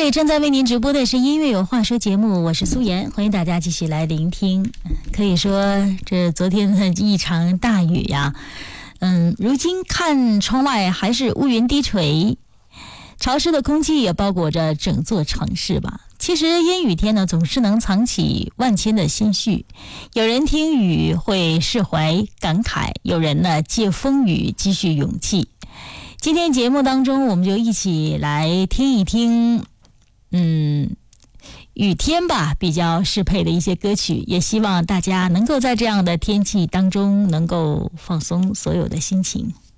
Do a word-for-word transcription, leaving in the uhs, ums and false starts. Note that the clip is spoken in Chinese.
位正在为您直播的是音乐有话说节目，我是苏妍，欢迎大家继续来聆听。可以说这昨天的一场大雨呀，嗯，如今看窗外还是乌云低垂，潮湿的空气也包裹着整座城市吧。其实阴雨天呢，总是能藏起万千的心绪。有人听雨会释怀感慨，有人呢借风雨积蓄勇气。今天节目当中，我们就一起来听一听，嗯，雨天吧比较适配的一些歌曲，也希望大家能够在这样的天气当中能够放松所有的心情。